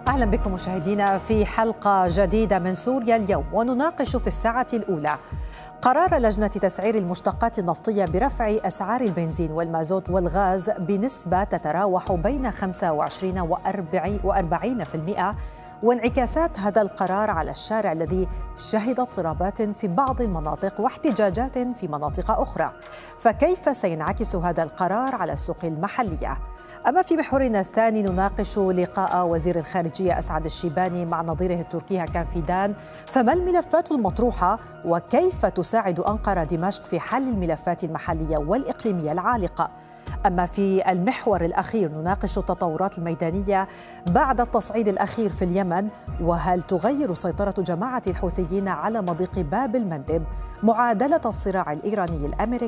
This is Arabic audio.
أهلا بكم مشاهدينا في حلقة جديدة من سوريا اليوم، ونناقش في الساعة الأولى قرار لجنة تسعير المشتقات النفطية برفع أسعار البنزين والمازوت والغاز بنسبة تتراوح بين 25 و40%، وانعكاسات هذا القرار على الشارع الذي شهد اضطرابات في بعض المناطق واحتجاجات في مناطق أخرى. فكيف سينعكس هذا القرار على السوق المحلية؟ أما في محورنا الثاني نناقش لقاء وزير الخارجية أسعد الشيباني مع نظيره التركي هاكان فيدان. فما الملفات المطروحة وكيف تساعد أنقرة دمشق في حل الملفات المحلية والإقليمية العالقة؟ أما في المحور الأخير نناقش التطورات الميدانية بعد التصعيد الأخير في اليمن، وهل تغير سيطرة جماعة الحوثيين على مضيق باب المندب معادلة الصراع الإيراني الأمريكي